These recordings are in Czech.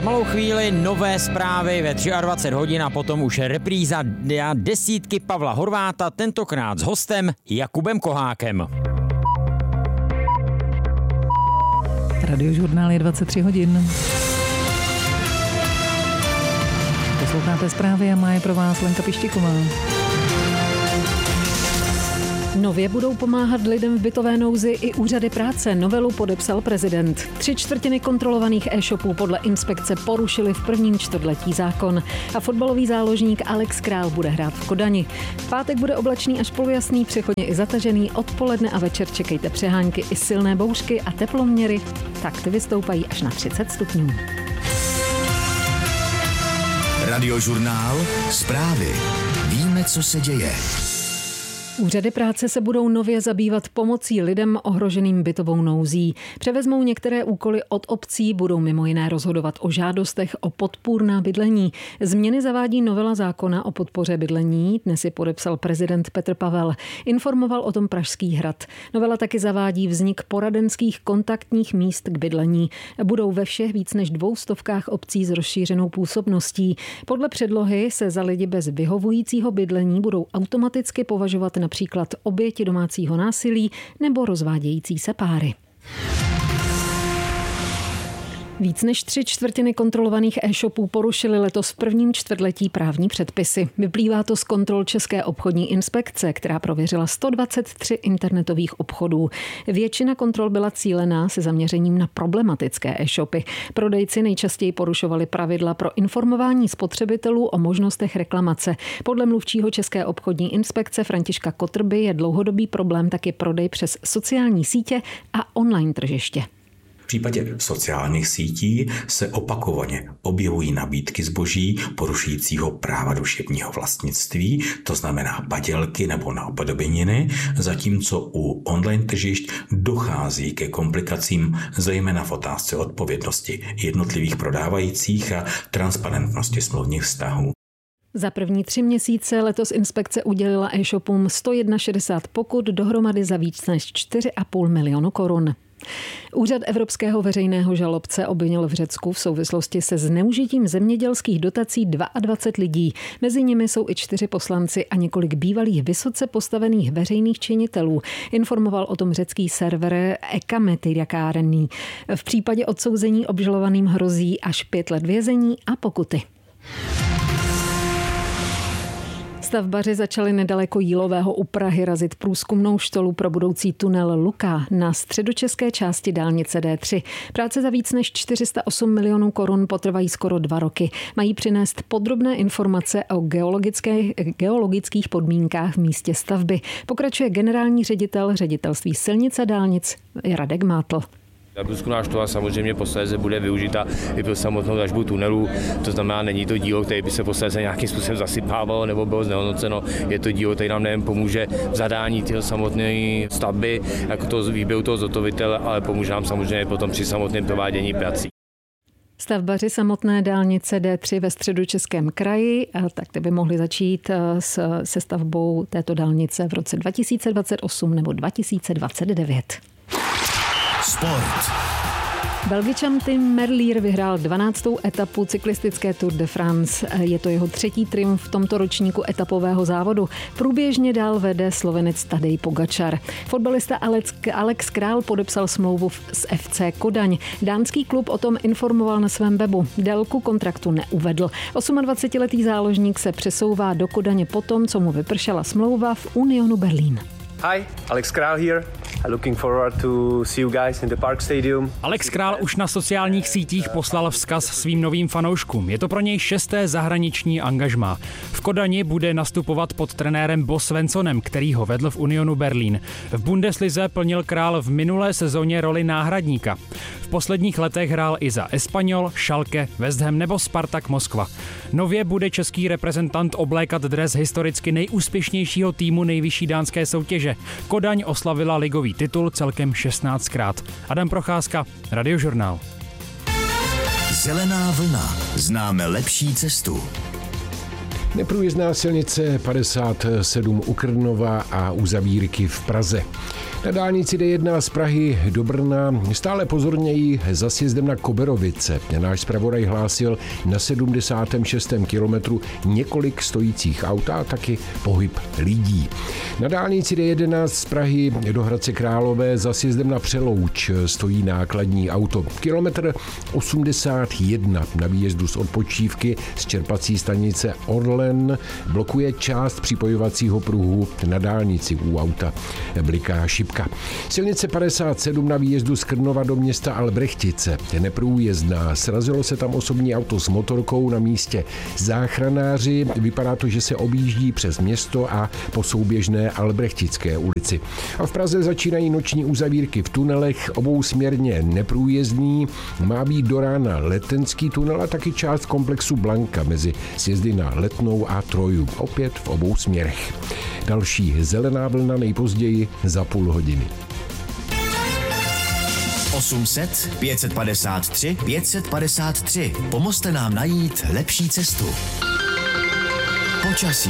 malou chvíli nové zprávy ve 23 hodin a potom už repríza desítky Pavla Horváta, tentokrát s hostem Jakubem Kohákem. Radiožurnál je 23 hodin. Posloucháte zprávy a má je pro vás Lenka Pištíková. Nově budou pomáhat lidem v bytové nouzi i úřady práce. Novelu podepsal prezident. 3/4 kontrolovaných e-shopů podle inspekce porušili v prvním čtvrtletí zákon. A fotbalový záložník Alex Král bude hrát v Kodani. V pátek bude oblačný až polojasný, přechodně i zatažený. Odpoledne a večer čekejte přehánky i silné bouřky a teploměry. Tak ty vystoupají až na 30 stupňů. Radiožurnál, zprávy. Víme, co se děje. Úřady práce se budou nově zabývat pomocí lidem ohroženým bytovou nouzí. Převezmou některé úkoly od obcí, budou mimo jiné rozhodovat o žádostech o podpůrná bydlení. Změny zavádí novela zákona o podpoře bydlení. Dnes ji podepsal prezident Petr Pavel. Informoval o tom Pražský hrad. Novela taky zavádí vznik poradenských kontaktních míst k bydlení. Budou ve všech víc než 200 obcí s rozšířenou působností. Podle předlohy se za lidi bez vyhovujícího bydlení budou automaticky považovat například oběti domácího násilí nebo rozvádějící se páry. Víc než 3/4 kontrolovaných e-shopů porušily letos v prvním čtvrtletí právní předpisy. Vyplývá to z kontrol České obchodní inspekce, která prověřila 123 internetových obchodů. Většina kontrol byla cílená se zaměřením na problematické e-shopy. Prodejci nejčastěji porušovali pravidla pro informování spotřebitelů o možnostech reklamace. Podle mluvčího České obchodní inspekce Františka Kotrby je dlouhodobý problém taky prodej přes sociální sítě a online tržiště. V případě sociálních sítí se opakovaně objevují nabídky zboží porušujícího práva duševního vlastnictví, to znamená padělky nebo napodobeniny, zatímco u online tržišť dochází ke komplikacím, zejména v otázce odpovědnosti jednotlivých prodávajících a transparentnosti smluvních vztahů. Za první 3 měsíce letos inspekce udělila e-shopům 161 pokut, dohromady za víc než 4,5 milionu korun. Úřad Evropského veřejného žalobce obvinil v Řecku v souvislosti se zneužitím zemědělských dotací 22 lidí. Mezi nimi jsou i 4 poslanci a několik bývalých vysoce postavených veřejných činitelů. Informoval o tom řecký server Ekametyriakárení. V případě odsouzení obžalovaným hrozí až 5 let vězení a pokuty. Stavbaři začali nedaleko Jílového u Prahy razit průzkumnou štolu pro budoucí tunel Luka na středočeské části dálnice D3. Práce za víc než 408 milionů korun potrvají skoro 2 roky. Mají přinést podrobné informace o geologických podmínkách v místě stavby. Pokračuje generální ředitel ředitelství silnic a dálnic Radek Mátl. Ta průzkumná štola samozřejmě posléze bude využita i pro samotnou dražbu tunelu, to znamená, není to dílo, které by se posléze nějakým způsobem zasypávalo nebo bylo znehodnoceno. Je to dílo, které nám nejen pomůže v zadání té samotné stavby, jako to výběru toho zhotovitele, ale pomůže nám samozřejmě potom při samotném provádění prací. Stavbaři samotné dálnice D3 ve Středočeském kraji tak by mohli začít se stavbou této dálnice v roce 2028 nebo 2029. Sport. Belgičan Tim Merlier vyhrál 12. etapu cyklistické Tour de France. Je to jeho 3. triumf v tomto ročníku etapového závodu. Průběžně dál vede Slovenec Tadej Pogačar. Fotbalista Alex Král podepsal smlouvu s FC Kodaň. Dánský klub o tom informoval na svém webu. Délku kontraktu neuvedl. 28letý záložník se přesouvá do Kodaně potom, co mu vypršela smlouva v Unionu Berlín. Hi, Alex Král here. Looking forward to see you guys in the Park Stadium. Alex Král už na sociálních sítích poslal vzkaz svým novým fanouškům. Je to pro něj 6. zahraniční angažmá. V Kodani bude nastupovat pod trenérem Bo Svensonem, který ho vedl v Unionu Berlín. V Bundeslize plnil Král v minulé sezóně roli náhradníka. V posledních letech hrál i za Espanyol, Schalke, West Ham nebo Spartak Moskva. Nově bude český reprezentant oblékat dres historicky nejúspěšnějšího týmu nejvyšší dánské soutěže. Kodaň oslavila ligový titul celkem 16krát. Adam Procházka, Radiožurnál. Zelená vlna. Známe lepší cestu. Neprůjezdná silnice 57 u Krnova a u Zavírky v Praze. Na dálnici D1 z Prahy do Brna stále pozorněji za sjezdem na Koberovice. Náš zpravodaj hlásil na 76. kilometru několik stojících aut a taky pohyb lidí. Na dálnici D11 z Prahy do Hradce Králové za sjezdem na Přelouč stojí nákladní auto. Kilometr 81 na výjezdu z odpočívky z čerpací stanice Orlen blokuje část připojovacího pruhu na dálnici. U auta bliká šipka. Silnice 57 na výjezdu z Krnova do města Albrechtice je neprůjezdná. Srazilo se tam osobní auto s motorkou na místě. Záchranáři, vypadá to, že se objíždí přes město a po souběžné Albrechtické ulici. A v Praze začínají noční uzavírky v tunelech, obousměrně neprůjezdný. Má být do rána Letenský tunel a taky část komplexu Blanka mezi sjezdy na Letnou a Troju. Opět v obou směrech. Další zelená vlna nejpozději za půl hodiny. 800 553 553. Pomozte nám najít lepší cestu. Počasí.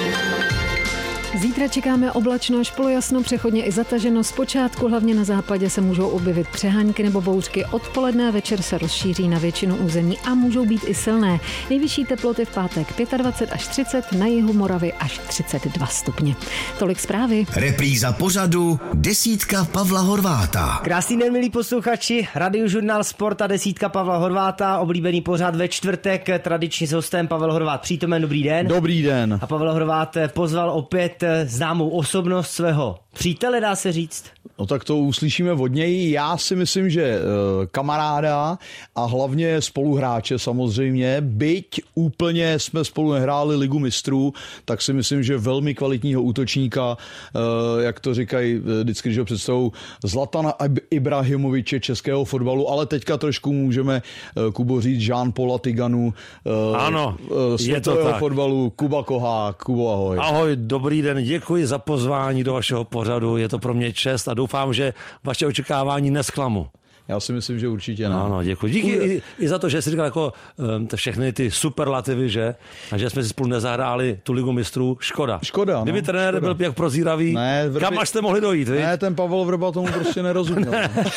Zítra čekáme oblačno až polojasno, přechodně i zataženo. Zpočátku hlavně na západě se můžou objevit přehánky nebo bouřky. Odpoledne a večer se rozšíří na většinu území a můžou být i silné. Nejvyšší teploty v pátek 25 až 30, na jihu Moravy až 32 stupně. Tolik zprávy. Repríza pořadu Desítka Pavla Horváta. Krásný den, milí posluchači. Radiožurnál Sport a Desítka Pavla Horváta. Oblíbený pořad ve čtvrtek. Tradičně s hostem Pavel Horvát přítomen. Dobrý den. Dobrý den. A Pavel Horvát pozval opět známou osobnost svého přítele, dá se říct. No tak to uslyšíme od něj. Já si myslím, že kamaráda a hlavně spoluhráče samozřejmě. Byť úplně jsme spolu nehráli Ligu mistrů, tak si myslím, že velmi kvalitního útočníka, jak to říkají vždycky, když ho představují, Zlatana Ibrahimoviče českého fotbalu, ale teďka trošku můžeme, Kubo, říct Jean-Paula Tiganu, ano, světového fotbalu, Kuba Kohák. Kubo, ahoj. Ahoj, dobrý den, děkuji za pozvání do vašeho pořadu, je to pro mě čest a doufám, že vaše očekávání nesklamu. Já si myslím, že určitě ne. Ano, děkuji. Díky i za to, že jsi říkal jako všechny ty superlativy, že? A že jsme si spolu nezahráli tu Ligu mistrů. Škoda. Škoda, kdyby trenér byl jak prozíravý, kam až jste mohli dojít, Ne, ten Pavel Vrba tomu prostě nerozuměl.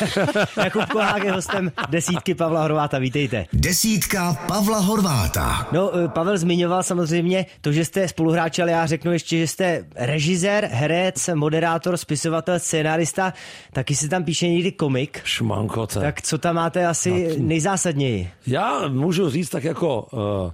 Jakub Kohák je hostem Desítky Pavla Horváta, vítejte. Desítka Pavla Horváta. No, Pavel zmiňoval samozřejmě to, že jste spoluhráči, ale já řeknu ještě, že jste režisér, herec, moderátor, spisovatel, scénárista, taky se tam píše někdy komik. Šmanko. Tak co tam máte asi nejzásadněji? Já můžu říct tak jako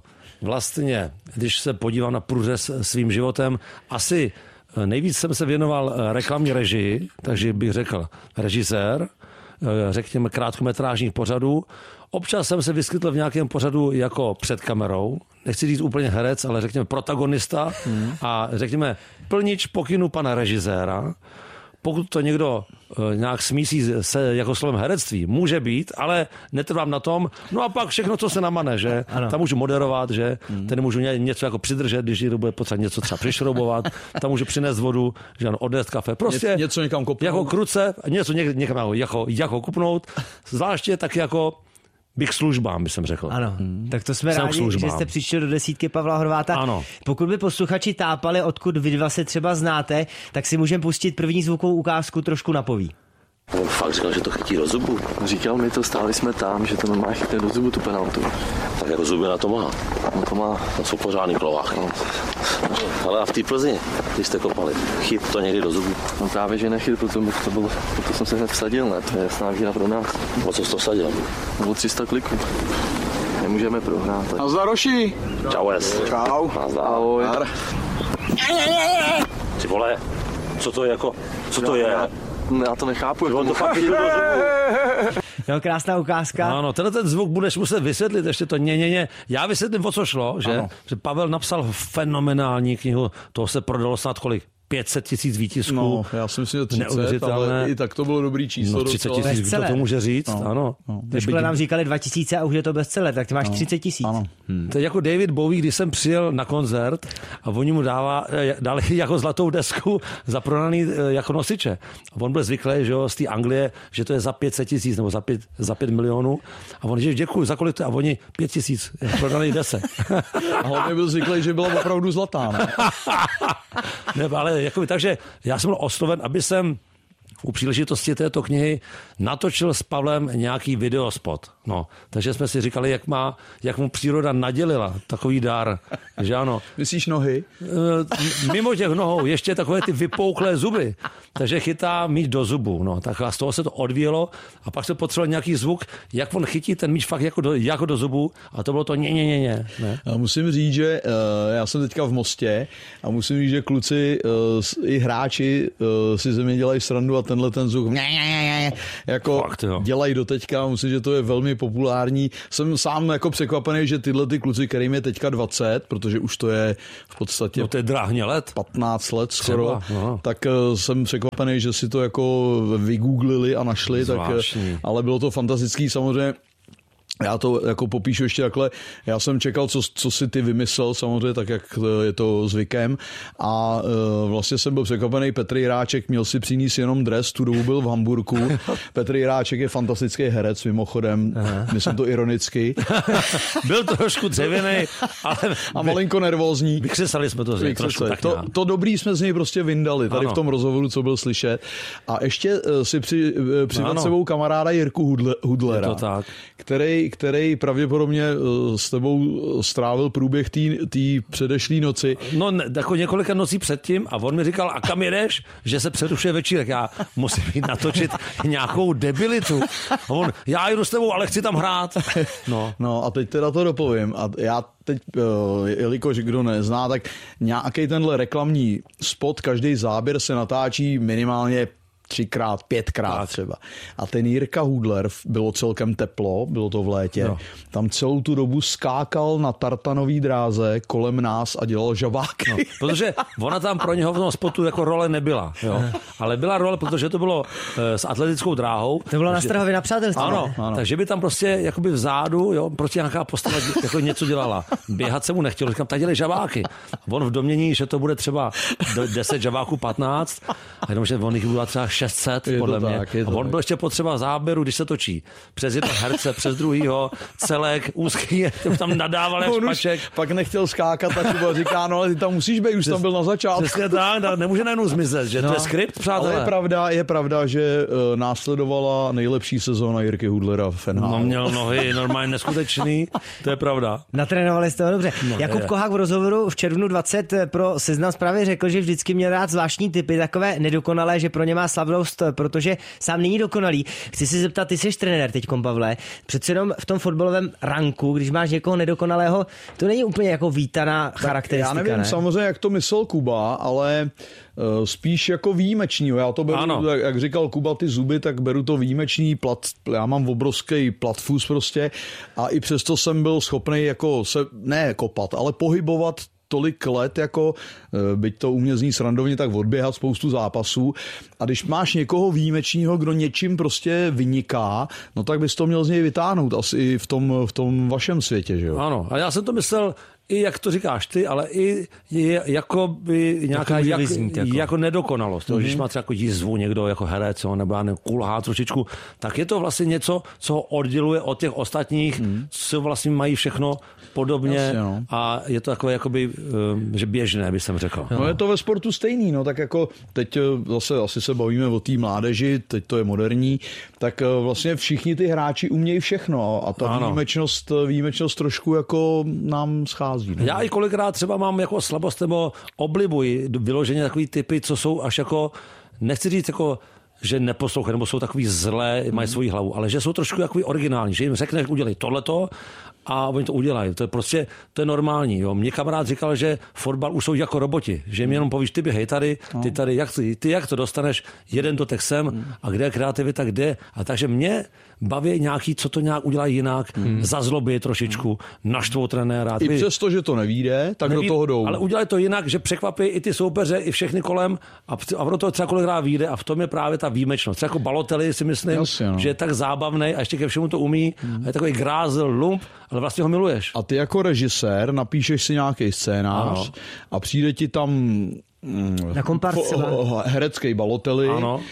vlastně, když se podívám na průřez svým životem, asi nejvíc jsem se věnoval reklamní režii, takže bych řekl režisér, řekněme krátkometrážních pořadů. Občas jsem se vyskytl v nějakém pořadu jako před kamerou, nechci říct úplně herec, ale řekněme protagonista a řekněme plnič pokynu pana režiséra. Pokud to někdo nějak smísí se jako slovem herectví, může být, ale netrvám na tom. No a pak všechno, co se namane, že? Ano. Tam můžu moderovat, že? Tady můžu něco jako přidržet, když někdo bude potřeba něco třeba přišroubovat, tam můžu přinést vodu, že ano, odnést kafe. Prostě něco někam kopnout. Jako kruce, něco někam jako kupnout, zvláště tak jako bych službám, bych jsem řekl. Ano, tak to jsme rádi, že jste přišli do Desítky Pavla Horváta. Ano. Pokud by posluchači tápali, odkud vy dva se třeba znáte, tak si můžeme pustit první zvukovou ukázku, trošku napoví. On fakt říkal, že to chytí do zubu. Říkal mi to, stáli jsme tam, že to normálně chytne do zubu tu penaltu. Tak jako zuby na to má. No to má, to jsou pořádný klovách. No. Ale a v té Plzni, když jste kopali, chyt to někdy do zubu. No právě, že nechyt, proto jsem se hned vsadil, ne? To je jasná výhra pro nás. O co jsi to vsadil? O 300 kliků. Nemůžeme prohrát. Nazdar, Roši. Čau, es. Čau. Nazdar. Ahoj. Ty vole, co to je jako, co to je? Já to nechápu. On to fakt chytil do zubu. No, krásná ukázka. Ano, tenhle ten zvuk budeš muset vysvětlit, ještě to ně. Já vysvětlím, o co šlo, že? Že Pavel napsal fenomenální knihu, toho se prodalo snad kolik? 500 000 výtisků. No, já si myslím, že 30, ale i tak to bylo dobrý číslo. No, 30 000, kdo to může říct, ano. Ve škole nám říkali 2000 a už je to bestseller, tak ty máš 30 000. To je jako David Bowie, když jsem přijel na koncert a oni mu dali jako zlatou desku za prodaný jako nosiče. A on byl zvyklý, že jo, z té Anglie, že to je za 500 000 nebo za 5 milionů. A on říká, děkuji, za kolik to? A oni 5 000 prodaný desek. A hlavně byl zvyklý, že byla opravdu zlatá. Ne, ale takže já jsem byl osloven, aby jsem u příležitosti této knihy natočil s Pavlem nějaký videospot. No, takže jsme si říkali, jak mu příroda nadělila takový dar, že ano. Myslíš nohy? Mimo těch nohou ještě takové ty vypouklé zuby, takže chytá míč do zubu. No, tak z toho se to odvíjelo a pak se potřeboval nějaký zvuk, jak on chytí ten míč fakt jako do zubu a to bylo to ne. Já musím říct, že já jsem teďka v Mostě a musím říct, že kluci i hráči si ze mě dělají srandu a tenhle ten zvuk jako fakt, dělají do teďka. Musím, že to je velmi populární. Jsem sám jako překvapený, že tyhle ty kluci, kterým je teďka 20, protože už to je v podstatě to je dráhně let. 15 let skoro, tak jsem překvapený, že si to jako vygooglili a našli, tak, ale bylo to fantastický samozřejmě. Já to jako popíšu ještě takhle. Já jsem čekal, co si ty vymyslel, samozřejmě tak, jak je to zvykem. A vlastně jsem byl překvapený. Petr Jiráček měl si přinést jenom dres, tu dobu byl v Hamburku. Petr Jiráček je fantastický herec, mimochodem. Myslím to ironicky. Byl trošku dřevěný, ale... A malinko nervózní. Vykřesali jsme to z něj trošku. To dobrý jsme z něj prostě vyndali, tady v tom rozhovoru, co byl slyšet. A ještě si přived sebou kamaráda Jirku Hudlera, to tak. který pravděpodobně s tebou strávil průběh té předešlé noci. No, jako několika nocí předtím a on mi říkal, a kam jedeš? Že se přerušuje večírek. Já musím jít natočit nějakou debilitu. A on, já jdu s tebou, ale chci tam hrát. No a teď teda to dopovím. A já teď, jelikož kdo nezná, tak nějaký tenhle reklamní spot, každý záběr se natáčí minimálně 3x, 5x třeba. A ten Jirka Hudler, bylo celkem teplo, bylo to v létě, tam celou tu dobu skákal na tartanový dráze kolem nás a dělal žabáky. No, protože ona tam pro něho v tom spotu jako role nebyla, jo. Ale byla role, protože to bylo s atletickou dráhou. To bylo na Strahově na přátelství. Ano, takže by tam prostě jakoby vzadu, jo, prostě nějaká postava jako něco dělala. Běhat se mu nechtělo, říkám, tak dělej žabáky. On v domění, že to bude třeba 10 žabáků, 15, a jenom, že on jich byla třeba 600, podle mě. A on byl ještě potřeba záběru, když se točí. Přes jednoho herce, přes druhýho, celek, úzký, tam nadával jak špaček. Pak nechtěl skákat a třeba říká, no ale ty tam musíš být, už tam byl na začátku. Přesně tak, nemůže najednou zmizet, že to je skript, přátelé. Ale je pravda, že následovala nejlepší sezóna Jirky Hudlera v NHL. No, měl nohy normálně neskutečný, to je pravda. Natrénovali jste ho dobře. Jakub Kohák v rozhovoru v červnu 20 pro Seznam Zprávy řekl, že vždycky měl rád zvláštní typy, takové nedokonalé, že pro ně má slavnost, protože sám není dokonalý. Chci se zeptat, ty jsi trenér teďkom, Pavle. Přece jenom v tom fotbalovém ranku, když máš někoho nedokonalého, to není úplně jako vítaná charakteristika. Já nevím samozřejmě, jak to myslel Kuba, ale spíš jako výjimečný. Já to beru, jak říkal Kuba, ty zuby, tak beru to výjimečný. Já mám obrovský platfus prostě a i přesto jsem byl schopný jako se, ne kopat, ale pohybovat tolik let, jako byť to u mě zní srandovně, tak odběhat spoustu zápasů. A když máš někoho výjimečného, kdo něčím prostě vyniká, no tak bys to měl z něj vytáhnout asi i v tom vašem světě, že jo? Ano, a já jsem to myslel i jak to říkáš ty, ale i jako by nějaká jako nedokonalost. Mm-hmm. Když má třeba jako jízvu někdo jako herec, nebo já kulhá trošičku, tak je to vlastně něco, co ho odděluje od těch ostatních, co vlastně mají všechno podobně. Jasně, no. A je to takové jakoby, že běžné, bych jsem řekl. No je to ve sportu stejný, no tak jako teď zase asi se bavíme o té mládeži, teď to je moderní, tak vlastně všichni ty hráči umějí všechno a ta výjimečnost trošku jako nám schází. No. Já i kolikrát třeba mám jako slabost nebo oblibuji vyloženě takový typy, co jsou až jako, nechci říct jako, že neposlouchají, nebo jsou takový zlé, mají svoji hlavu, ale že jsou trošku jako originální, že jim řekneš, udělej tohleto a oni to udělají. To je prostě, to je normální. Jo. Mě kamarád říkal, že fotbal už jsou jako roboti, že jim jenom povíš, ty běhej tady, ty tady, jak to dostaneš, jeden dotek sem a kde je kreativita, kde. A takže mě baví nějaký, co to nějak udělají jinak, zazlobí trošičku, naštvou trenéra. I přesto, že to nevíde, tak do toho jdou. Ale udělají to jinak, že překvapí i ty soupeře, i všechny kolem a ono to třeba kolikrát vyjde a v tom je právě ta výjimečnost. Třeba jako Balotelli si myslím, že je tak zábavný a ještě ke všemu to umí a je takový grázel, lump, ale vlastně ho miluješ. A ty jako režisér napíšeš si nějaký scénář a přijde ti tam na herecký Balotelli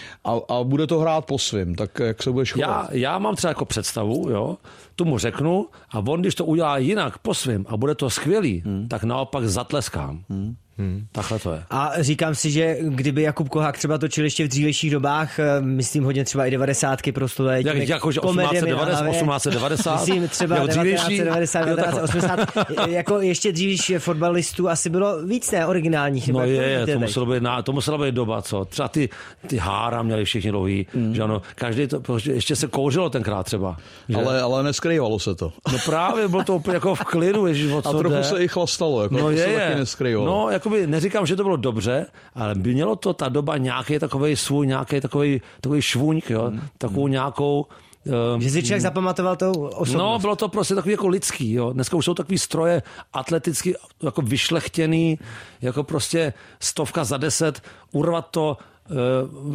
a bude to hrát po svým, tak jak se budeš chovat? Já mám třeba jako představu, jo, tu mu řeknu a on, když to udělá jinak po svým a bude to skvělý, tak naopak zatleskám. Takhle to je. A říkám si, že kdyby Jakub Kohák třeba točil ještě v dřívějších dobách, myslím hodně třeba i 90 prostě jakože 1890, myslím třeba 1990, 1980, jako ještě dřívější fotbalistů asi bylo víc originálních. No to musela být doba, co? Třeba ty hára měli všichni dlouhý, že ano, každý to, ještě se kouřilo tenkrát třeba. Ale neskrývalo se to. No právě, bylo to úplně jako v klidu, ježiš, o co a trochu jde. se i chlastalo, jako to se taky neskrývalo. No, jakoby neříkám, že to bylo dobře, ale mělo to ta doba nějaký takovej svůj, nějaký takový švůňk, jo, takovou nějakou... Že si člověk zapamatoval tou osobnost. No, bylo to prostě takový jako lidský, jo. Dneska už jsou takový stroje atleticky jako vyšlechtěný, jako prostě 100 za 10, urvat to